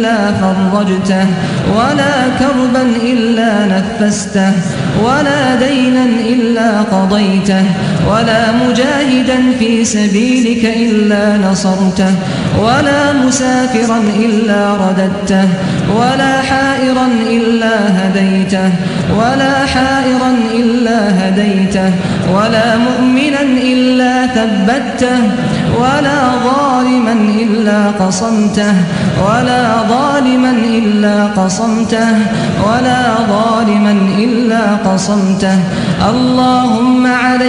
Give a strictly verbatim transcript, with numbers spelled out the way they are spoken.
إلا فرجته ولا كربا إلا نفسته ولا دينا إلا قضيته ولا مجاهدا في سبيلك إلا نصرته ولا مسافرا إلا رددته ولا حائرا إلا هديته ولا حائرا إلا هديته ولا مؤمنا إلا ثبته ولا ظالما إلا قصمته ولا ظالما إلا قصمته ولا ظالما إلا قصمته اللهم عليك